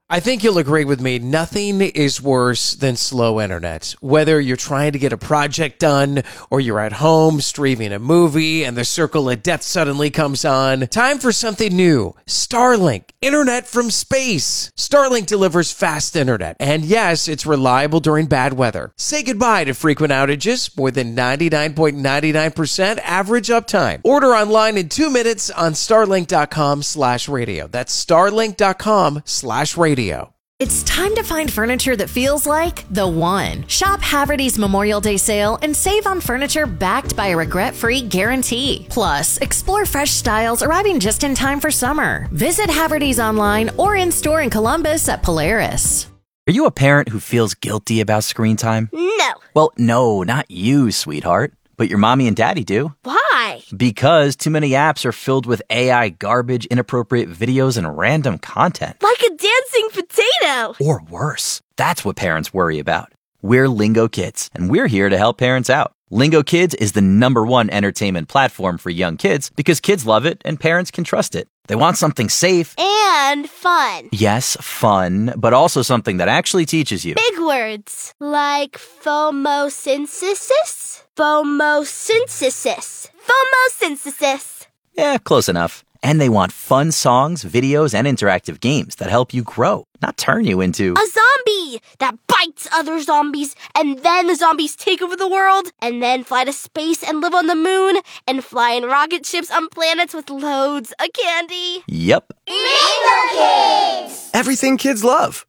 I think you'll agree with me. Nothing is worse than slow internet. Whether you're trying to get a project done or you're at home streaming a movie and the circle of death suddenly comes on. Time for something new. Starlink. Internet from space. Starlink delivers fast internet. And yes, it's reliable during bad weather. Say goodbye to frequent outages. More than 99.99% average uptime. Order online in 2 minutes on starlink.com/radio. That's starlink.com/radio. It's time to find furniture that feels like the one. Shop Haverty's Memorial Day sale and save on furniture backed by a regret-free guarantee. Plus, explore fresh styles arriving just in time for summer. Visit Haverty's online or in-store in Columbus at Polaris. Are you a parent who feels guilty about screen time? No. Well, no, not you, sweetheart. But your mommy and daddy do. Why? Because too many apps are filled with AI garbage, inappropriate videos, and random content. Like a dancing potato. Or worse. That's what parents worry about. We're Lingo Kids, and we're here to help parents out. Lingo Kids is the #1 entertainment platform for young kids because kids love it and parents can trust it. They want something safe. And fun. Yes, fun, but also something that actually teaches you. Big words. Like phomosynthesis? Phomosynthesis. Phomosynthesis. Yeah, close enough. And they want fun songs, videos, and interactive games that help you grow, not turn you into a zombie that bites other zombies, and then the zombies take over the world, and then fly to space and live on the moon, and fly in rocket ships on planets with loads of candy. Yep. Lingo Kids! Everything kids love.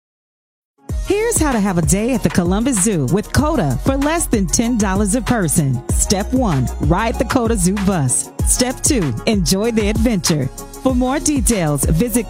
Here's how to have a day at the Columbus Zoo with CODA for less than $10 a person. Step 1, ride the CODA Zoo bus. Step 2, enjoy the adventure. For more details, visit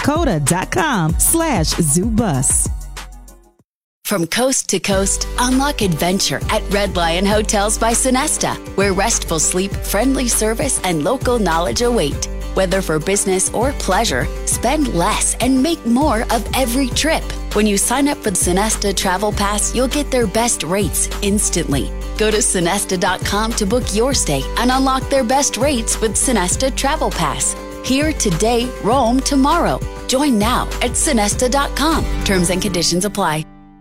coda.com/zoobus. From coast to coast, unlock adventure at Red Lion Hotels by Sonesta, where restful sleep, friendly service, and local knowledge await. Whether for business or pleasure, spend less and make more of every trip. When you sign up for the Sonesta Travel Pass, you'll get their best rates instantly. Go to Sonesta.com to book your stay and unlock their best rates with Sonesta Travel Pass. Here today, roam tomorrow. Join now at Sonesta.com. Terms and conditions apply.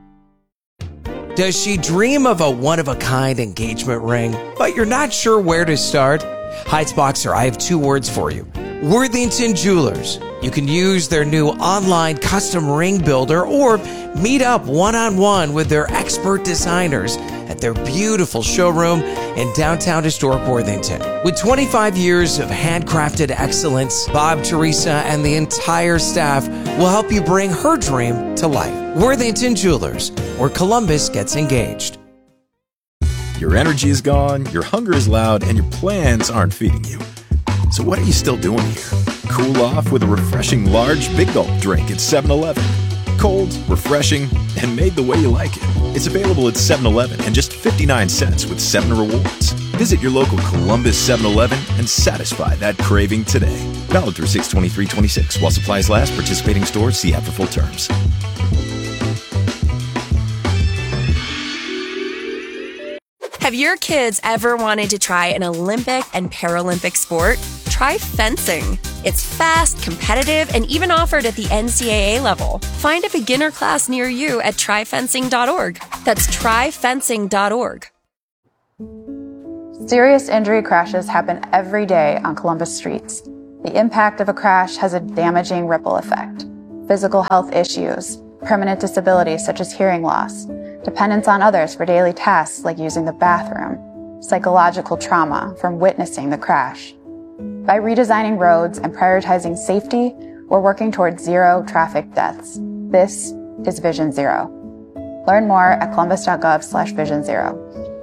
Does she dream of a one-of-a-kind engagement ring, but you're not sure where to start? Heights Boxer, I have 2 words for you. Worthington Jewelers. You can use their new online custom ring builder or meet up one-on-one with their expert designers at their beautiful showroom in downtown historic Worthington. With 25 years of handcrafted excellence, Bob, Teresa, and the entire staff will help you bring her dream to life. Worthington Jewelers, where Columbus gets engaged. Your energy is gone, your hunger is loud, and your plans aren't feeding you. So what are you still doing here? Cool off with a refreshing large Big Gulp drink at 7-Eleven. Cold, refreshing, and made the way you like it. It's available at 7-Eleven and just 59 cents with 7 rewards. Visit your local Columbus 7-Eleven and satisfy that craving today. Valid through 6/23/26. While supplies last, participating stores, see app for full terms. Have your kids ever wanted to try an Olympic and Paralympic sport? Try fencing. It's fast, competitive, and even offered at the NCAA level. Find a beginner class near you at tryfencing.org. That's tryfencing.org. Serious injury crashes happen every day on Columbus streets. The impact of a crash has a damaging ripple effect. Physical health issues, permanent disabilities such as hearing loss, dependence on others for daily tasks like using the bathroom, psychological trauma from witnessing the crash. By redesigning roads and prioritizing safety, we're working towards 0 traffic deaths. This is Vision Zero. Learn more at columbus.gov/Vision Zero.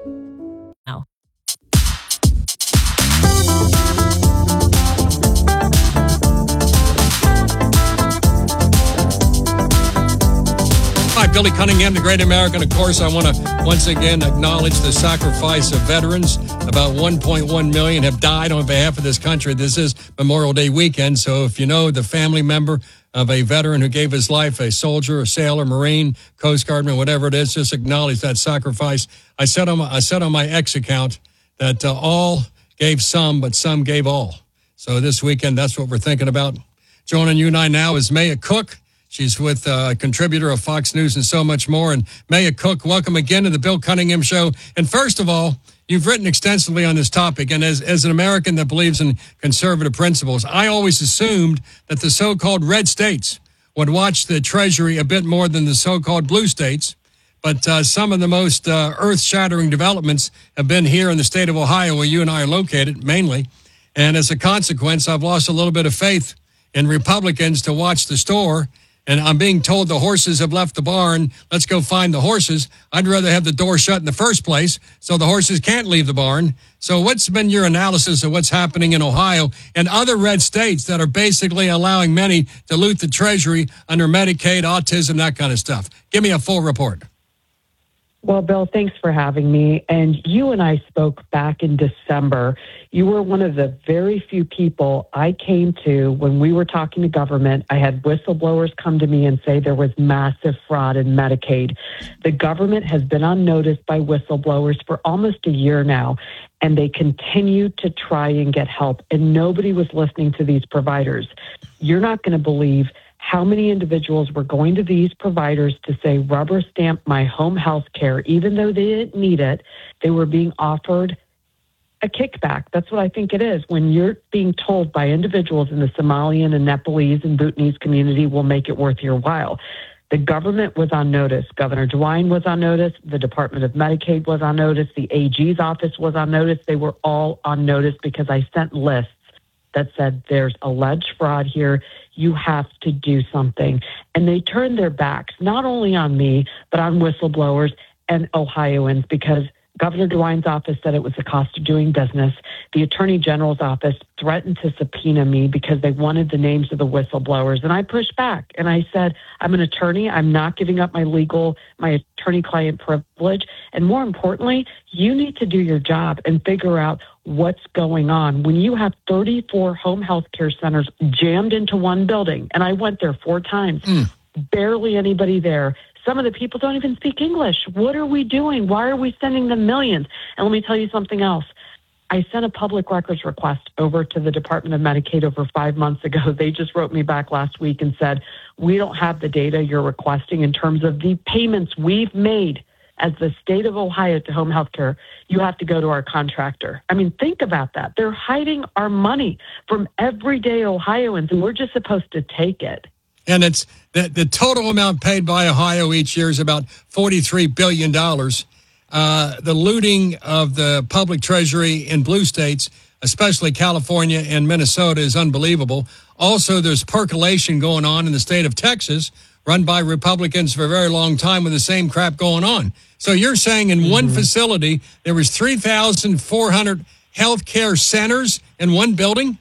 Hi, Billy Cunningham, the Great American. Of course, I want to once again acknowledge the sacrifice of veterans. About 1.1 million have died on behalf of this country. This is Memorial Day weekend, so if you know the family member of a veteran who gave his life, a soldier, a sailor, Marine, Coast Guardman, whatever it is, just acknowledge that sacrifice. I said on my X account that all gave some, but some gave all. So this weekend, that's what we're thinking about. Joining you and I now is Maya Cook. She's with a contributor of Fox News and so much more. And Maya Cook, welcome again to the Bill Cunningham Show. And first of all, you've written extensively on this topic. And as an American that believes in conservative principles, I always assumed that the so-called red states would watch the Treasury a bit more than the so-called blue states. But some of the most earth-shattering developments have been here in the state of Ohio, where you and I are located, mainly. And as a consequence, I've lost a little bit of faith in Republicans to watch the store. And I'm being told the horses have left the barn. Let's go find the horses. I'd rather have the door shut in the first place so the horses can't leave the barn. So what's been your analysis of what's happening in Ohio and other red states that are basically allowing many to loot the Treasury under Medicaid, autism, that kind of stuff? Give me a full report. Well, Bill, thanks for having me. And you and I spoke back in December. You were one of the very few people I came to when we were talking to government. I had whistleblowers come to me and say there was massive fraud in Medicaid. The government has been on notice by whistleblowers for almost a year now, and they continue to try and get help. And nobody was listening to these providers. You're not going to believe how many individuals were going to these providers to say, rubber stamp my home health care, even though they didn't need it. They were being offered a kickback. That's what I think it is. When you're being told by individuals in the Somalian and Nepalese and Bhutanese community will make it worth your while. The government was on notice. Governor DeWine was on notice. The Department of Medicaid was on notice. The AG's office was on notice. They were all on notice because I sent lists that said there's alleged fraud here. You have to do something. And they turned their backs, not only on me, but on whistleblowers and Ohioans, because Governor DeWine's office said it was the cost of doing business. The Attorney General's office threatened to subpoena me because they wanted the names of the whistleblowers. And I pushed back and I said, I'm an attorney. I'm not giving up my attorney-client privilege. And more importantly, you need to do your job and figure out what's going on. When you have 34 home health care centers jammed into one building, and I went there 4 times, barely anybody there. Some of the people don't even speak English. What are we doing? Why are we sending them millions? And let me tell you something else. I sent a public records request over to the Department of Medicaid over 5 months ago. They just wrote me back last week and said, we don't have the data you're requesting in terms of the payments we've made as the state of Ohio to home health care. You have to go to our contractor. I mean, think about that. They're hiding our money from everyday Ohioans, and we're just supposed to take it. And it's the total amount paid by Ohio each year is about $43 billion. The looting of the public treasury in blue states, especially California and Minnesota, is unbelievable. Also, there's percolation going on in the state of Texas, run by Republicans for a very long time with the same crap going on. So you're saying in one facility, there was 3,400 health care centers in one building?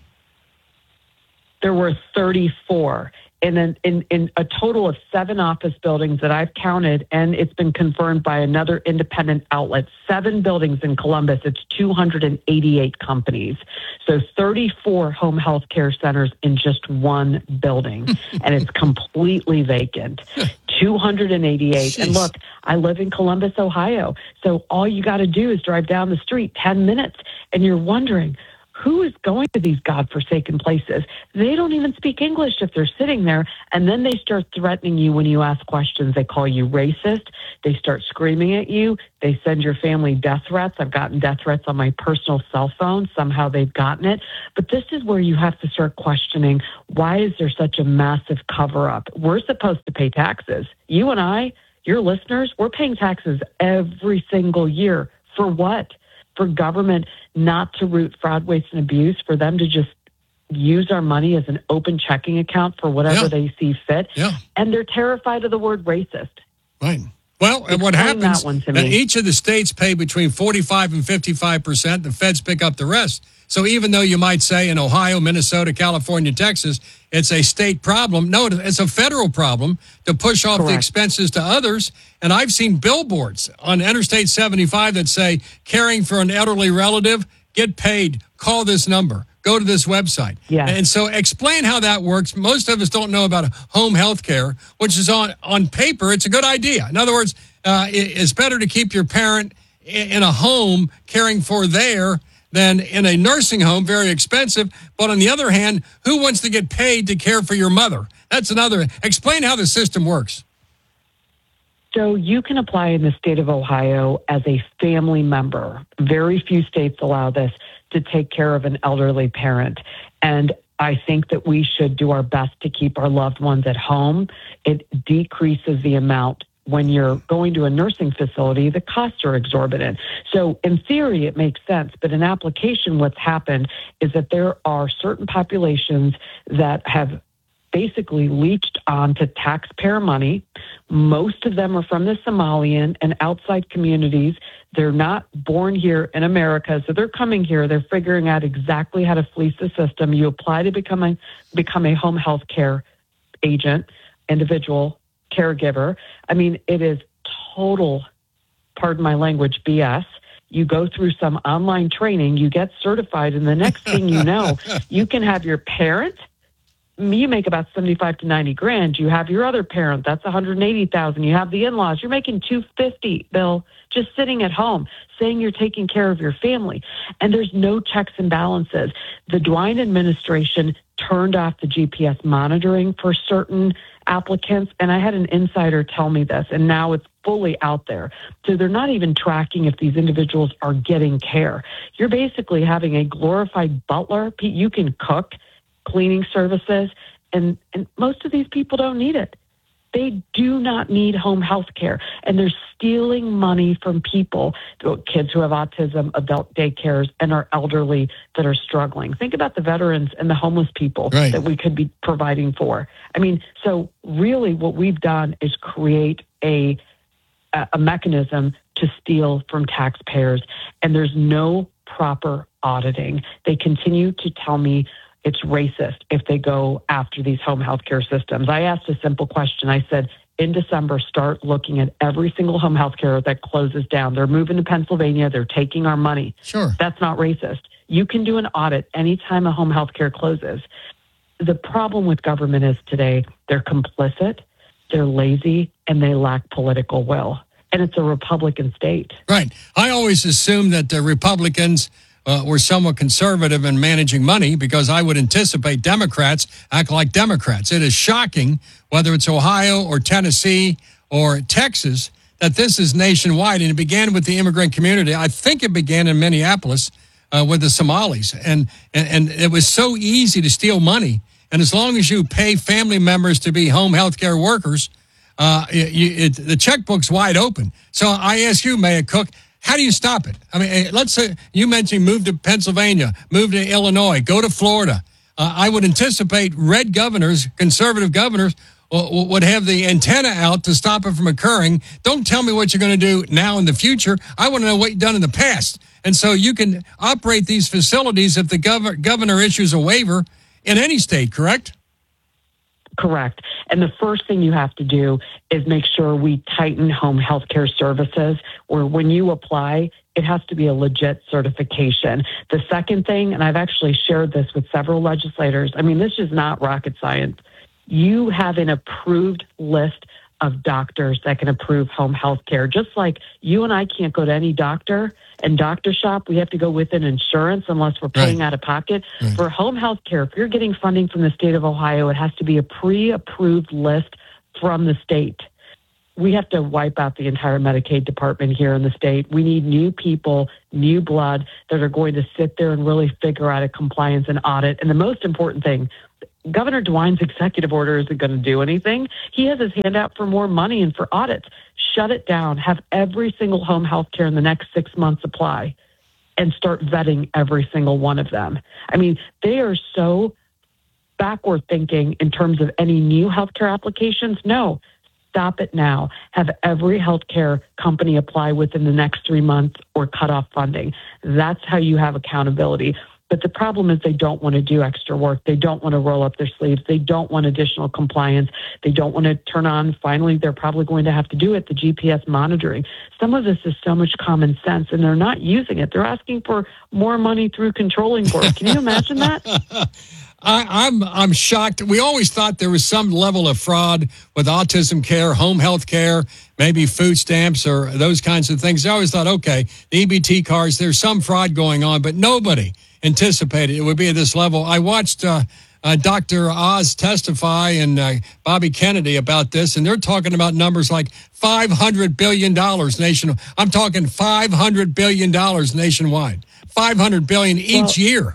There were 34. In a total of 7 office buildings that I've counted, and it's been confirmed by another independent outlet, 7 buildings in Columbus. It's 288 companies. So 34 home health care centers in just one building, and it's completely vacant. 288. Jeez. And look, I live in Columbus, Ohio. So all you got to do is drive down the street 10 minutes, and you're wondering, who is going to these godforsaken places? They don't even speak English if they're sitting there, and then they start threatening you when you ask questions. They call you racist. They start screaming at you. They send your family death threats. I've gotten death threats on my personal cell phone. Somehow they've gotten it. But this is where you have to start questioning, why is there such a massive cover-up? We're supposed to pay taxes. You and I, your listeners, we're paying taxes every single year. For what? For government not to root fraud, waste, and abuse, for them to just use our money as an open checking account for whatever they see fit. Yeah. And they're terrified of the word racist. Right. Well, and what happens, each of the states pay between 45 and 55%. The feds pick up the rest. So even though you might say in Ohio, Minnesota, California, Texas, it's a state problem, no, it's a federal problem to push off the expenses to others. And I've seen billboards on Interstate 75 that say, caring for an elderly relative, get paid, call this number, go to this website. Yeah. And so explain how that works. Most of us don't know about home health care, which is on paper, it's a good idea. In other words, it's better to keep your parent in a home caring for there than in a nursing home, very expensive. But on the other hand, who wants to get paid to care for your mother? That's another. Explain how the system works. So you can apply in the state of Ohio as a family member. Very few states allow this, to take care of an elderly parent. And I think that we should do our best to keep our loved ones at home. It decreases the amount. When you're going to a nursing facility, the costs are exorbitant. So in theory, it makes sense. But in application, what's happened is that there are certain populations that have basically leached onto taxpayer money. Most of them are from the Somalian and outside communities. They're not born here in America, so they're coming here. They're figuring out exactly how to fleece the system. You apply to become a home health care agent, individual caregiver. I mean, it is total, pardon my language, BS. You go through some online training, you get certified, and the next thing you know, you can have your parent. You make about 75 to 90 grand. You have your other parent, that's 180,000. You have the in-laws, you're making 250, Bill, just sitting at home, saying you're taking care of your family. And there's no checks and balances. The DeWine administration turned off the GPS monitoring for certain applicants, and I had an insider tell me this, and now it's fully out there. So they're not even tracking if these individuals are getting care. You're basically having a glorified butler. You can cook, cleaning services, and most of these people don't need it. They do not need home health care, and they're stealing money from people, kids who have autism, adult daycares, and are elderly that are struggling. Think about the veterans and the homeless people that we could be providing for. I mean, so really what we've done is create a mechanism to steal from taxpayers, and there's no proper auditing. They continue to tell me it's racist if they go after these home health care systems. I asked a simple question. I said, in December, start looking at every single home health care that closes down. They're moving to Pennsylvania. They're taking our money. Sure. That's not racist. You can do an audit anytime a home health care closes. The problem with government is today they're complicit, they're lazy, and they lack political will. And it's a Republican state. Right. I always assumed that the Republicans were somewhat conservative in managing money because I would anticipate Democrats act like Democrats. It is shocking, whether it's Ohio or Tennessee or Texas, that this is nationwide. And it began with the immigrant community. I think it began in Minneapolis with the Somalis. And it was so easy to steal money. And as long as you pay family members to be home health care workers, the checkbook's wide open. So I ask you, Mayor Cook, how do you stop it? I mean, let's say you mentioned move to Pennsylvania, move to Illinois, go to Florida. I would anticipate red governors, conservative governors, would have the antenna out to stop it from occurring. Don't tell me what you're going to do now in the future. I want to know what you've done in the past. And so you can operate these facilities if the governor issues a waiver in any state, correct? Correct. And the first thing you have to do is make sure we tighten home health care services, where when you apply, it has to be a legit certification. The second thing, and I've actually shared this with several legislators, I mean, this is not rocket science. You have an approved list of doctors that can approve home health care. Just like you and I can't go to any doctor and doctor shop, we have to go with an insurance unless we're paying out of pocket. Right. For home health care, if you're getting funding from the state of Ohio, it has to be a pre-approved list from the state. We have to wipe out the entire Medicaid department here in the state. We need new people, new blood that are going to sit there and really figure out a compliance and audit. And the most important thing, Governor DeWine's executive order isn't going to do anything. He has his hand out for more money and for audits. Shut it down. Have every single home health care in the next 6 months apply and start vetting every single one of them. I mean, they are so backward thinking in terms of any new healthcare applications. No, stop it now. Have every healthcare company apply within the next 3 months or cut off funding. That's how you have accountability. But the problem is they don't want to do extra work. They don't want to roll up their sleeves. They don't want additional compliance. They don't want to turn on. Finally, they're probably going to have to do it, the GPS monitoring. Some of this is so much common sense, and they're not using it. They're asking for more money through controlling board. Can you imagine that? I'm shocked. We always thought there was some level of fraud with autism care, home health care, maybe food stamps or those kinds of things. I always thought, okay, the EBT cards, there's some fraud going on, but nobody anticipated it would be at this level. I watched Dr. Oz testify and Bobby Kennedy about this, and they're talking about numbers like $500 billion nationwide. I'm talking $500 billion nationwide. $500 billion each year.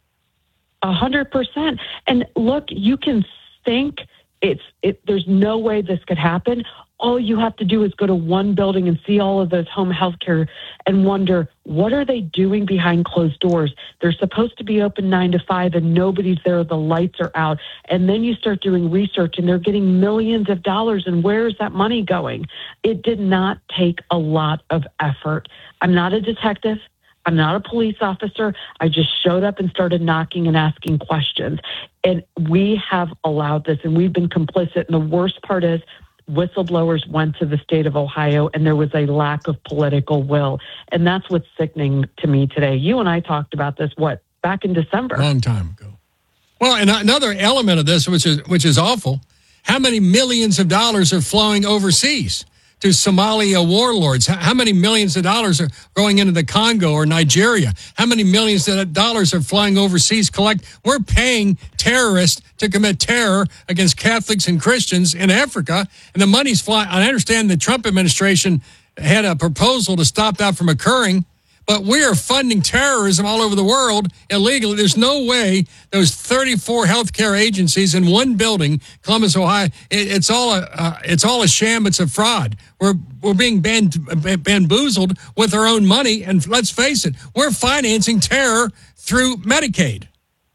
100%. And look, you can think there's no way this could happen. All you have to do is go to one building and see all of those home health care and wonder, what are they doing behind closed doors? They're supposed to be open 9 to 5 and nobody's there. The lights are out. And then you start doing research and they're getting millions of dollars. And where is that money going? It did not take a lot of effort. I'm not a detective. I'm not a police officer. I just showed up and started knocking and asking questions. And we have allowed this, and we've been complicit. And the worst part is whistleblowers went to the state of Ohio, and there was a lack of political will. And that's what's sickening to me today. You and I talked about this, back in December? Long time ago. Well, and another element of this, which is awful, how many millions of dollars are flowing overseas to Somalia warlords? How many millions of dollars are going into the Congo or Nigeria? How many millions of dollars are flying overseas? We're paying terrorists to commit terror against Catholics and Christians in Africa, and the money's flying. I understand the Trump administration had a proposal to stop that from occurring, but we are funding terrorism all over the world illegally. There's no way those 34 healthcare agencies in one building, Columbus, Ohio, it's all a sham. It's a fraud. We're being bamboozled with our own money, and let's face it, we're financing terror through Medicaid.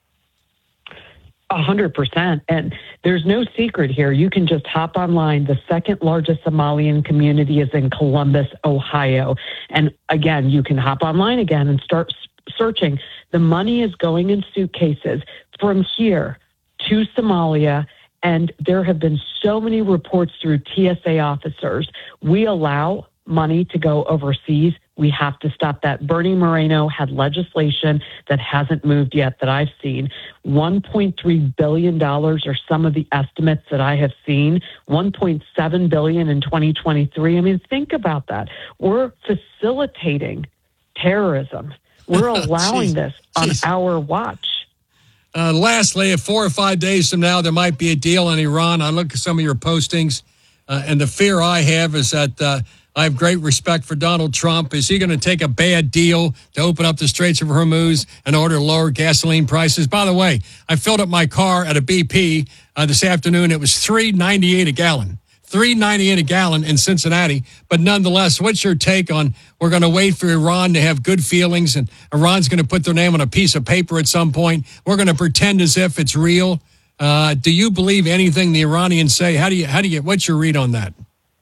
100%. And there's no secret here. You can just hop online. The second largest Somalian community is in Columbus, Ohio. And again, you can hop online again and start searching. The money is going in suitcases from here to Somalia. And there have been so many reports through TSA officers. We allow money to go overseas. We have to stop that. Bernie Moreno had legislation that hasn't moved yet that I've seen. $1.3 billion are some of the estimates that I have seen. $1.7 billion in 2023. I mean, think about that. We're facilitating terrorism. We're allowing this on our watch. Lastly, 4 or 5 days from now, there might be a deal in Iran. I look at some of your postings, and the fear I have is that I have great respect for Donald Trump. Is he going to take a bad deal to open up the Straits of Hormuz in order to lower gasoline prices? By the way, I filled up my car at a BP this afternoon. It was $3.98 a gallon. $3.98 a gallon in Cincinnati. But nonetheless, what's your take on we're going to wait for Iran to have good feelings and Iran's going to put their name on a piece of paper at some point? We're going to pretend as if it's real. Do you believe anything the Iranians say? What's your read on that?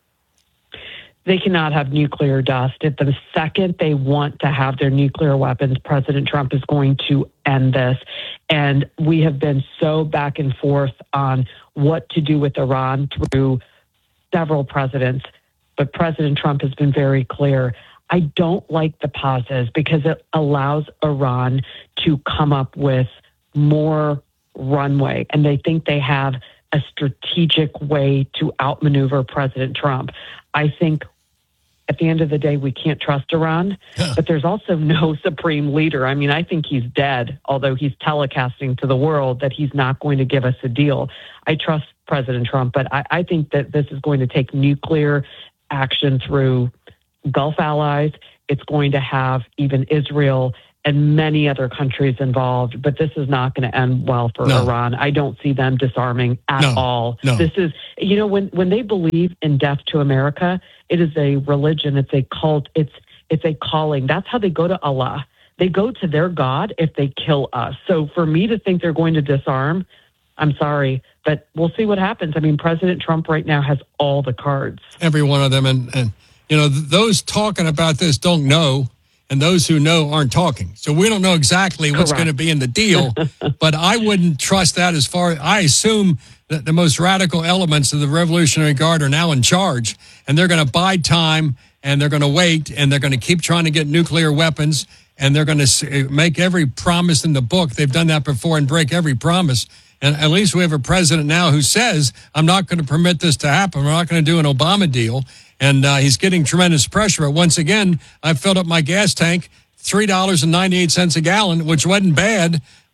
They cannot have nuclear dust. At the second they want to have their nuclear weapons, President Trump is going to end this. And we have been so back and forth on what to do with Iran through several presidents. But President Trump has been very clear. I don't like the pauses because it allows Iran to come up with more runway. And they think they have a strategic way to outmaneuver President Trump. I think at the end of the day, we can't trust Iran, but there's also no supreme leader. I mean, I think he's dead, although he's telecasting to the world that he's not going to give us a deal. I trust President Trump, but I think that this is going to take nuclear action through Gulf allies. It's going to have even Israel and many other countries involved, but this is not going to end well for Iran. I don't see them disarming at all. No. This is, when they believe in death to America, it is a religion, it's a cult, it's a calling. That's how they go to Allah. They go to their God if they kill us. So for me to think they're going to disarm, I'm sorry, but we'll see what happens. I mean, President Trump right now has all the cards. Every one of them. And those talking about this don't know. And those who know aren't talking. So we don't know exactly what's going to be in the deal, but I wouldn't trust that as far as I assume that the most radical elements of the Revolutionary Guard are now in charge, and they're going to bide time, and they're going to wait, and they're going to keep trying to get nuclear weapons, and they're going to make every promise in the book. They've done that before and break every promise. And at least we have a president now who says, I'm not going to permit this to happen. We're not going to do an Obama deal. And he's getting tremendous pressure. But once again, I filled up my gas tank, $3.98 a gallon, which wasn't bad.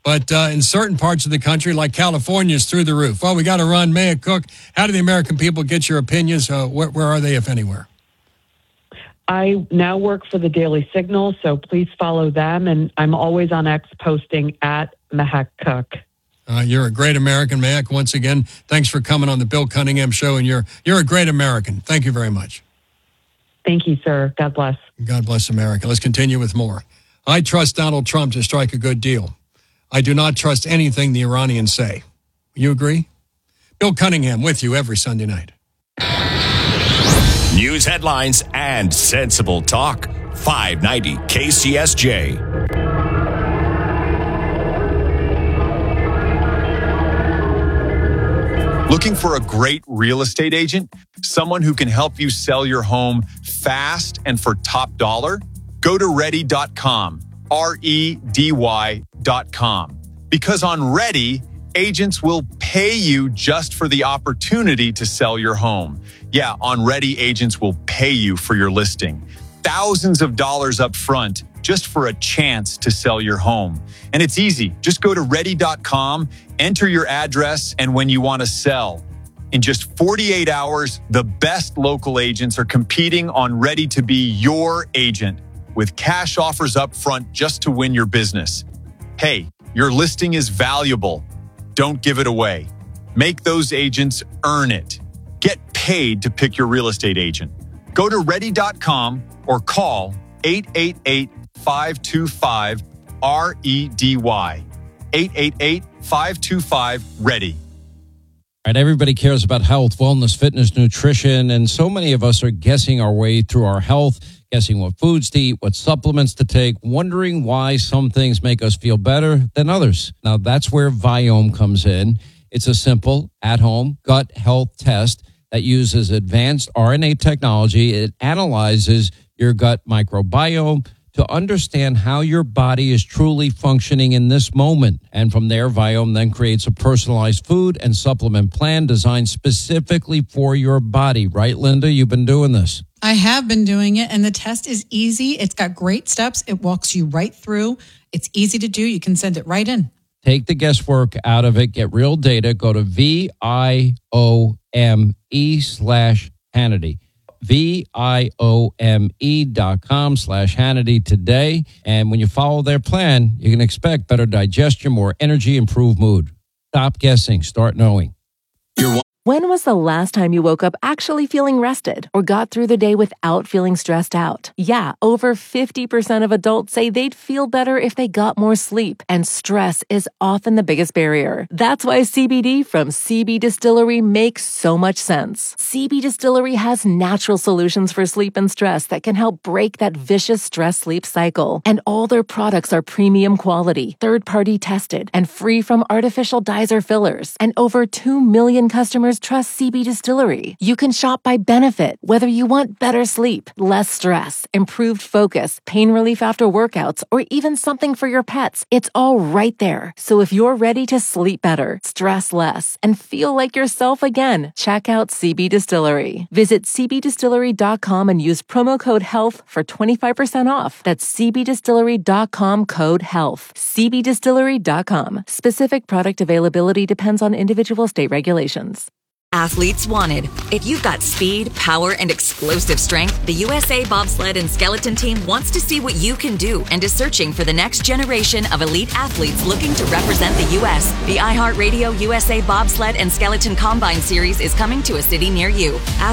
But in certain parts of the country, like California, is through the roof. Well, we got to run. Mayor Cook, how do the American people get your opinions? Where are they, if anywhere? I now work for the Daily Signal, so please follow them. And I'm always on X posting at Mahak Cook. You're a great American, Mahak. Once again, thanks for coming on the Bill Cunningham Show, and you're a great American. Thank you very much. Thank you, sir. God bless. God bless America. Let's continue with more. I trust Donald Trump to strike a good deal. I do not trust anything the Iranians say. You agree? Bill Cunningham with you every Sunday night. News headlines and sensible talk. 590 KCSJ. Looking for a great real estate agent? Someone who can help you sell your home fast and for top dollar? Go to ready.com, REDY.com. Because on Ready, agents will pay you just for the opportunity to sell your home. Yeah, on Ready, agents will pay you for your listing. Thousands of dollars up front just for a chance to sell your home. And it's easy. Just go to ready.com, enter your address, and when you want to sell. In just 48 hours, the best local agents are competing on Ready to be your agent with cash offers up front just to win your business. Hey, your listing is valuable. Don't give it away. Make those agents earn it. Get paid to pick your real estate agent. Go to ready.com or call 888-525-REDY. 888-525-READY. All right, everybody cares about health, wellness, fitness, nutrition, and so many of us are guessing our way through our health, guessing what foods to eat, what supplements to take, wondering why some things make us feel better than others. Now, that's where Viome comes in. It's a simple, at-home gut health test that uses advanced RNA technology. It analyzes your gut microbiome to understand how your body is truly functioning in this moment. And from there, Viome then creates a personalized food and supplement plan designed specifically for your body. Right, Linda? You've been doing this. I have been doing it, and the test is easy. It's got great steps. It walks you right through. It's easy to do. You can send it right in. Take the guesswork out of it. Get real data. Go to VIOME/Hannity. VIOME.com/Hannity today. And when you follow their plan, you can expect better digestion, more energy, improved mood. Stop guessing. Start knowing. When was the last time you woke up actually feeling rested or got through the day without feeling stressed out? Yeah, over 50% of adults say they'd feel better if they got more sleep, and stress is often the biggest barrier. That's why CBD from CB Distillery makes so much sense. CB Distillery has natural solutions for sleep and stress that can help break that vicious stress-sleep cycle. And all their products are premium quality, third-party tested, and free from artificial dyes or fillers. And over 2 million customers trust CB Distillery. You can shop by benefit, whether you want better sleep, less stress, improved focus, pain relief after workouts, or even something for your pets. It's all right there. So if you're ready to sleep better, stress less, and feel like yourself again, check out CB Distillery. Visit cbdistillery.com and use promo code HEALTH for 25% off. That's cbdistillery.com code HEALTH. cbdistillery.com. Specific product availability depends on individual state regulations. Athletes wanted. If you've got speed, power, and explosive strength, the USA Bobsled and Skeleton Team wants to see what you can do and is searching for the next generation of elite athletes looking to represent the U.S. The iHeartRadio USA Bobsled and Skeleton Combine Series is coming to a city near you.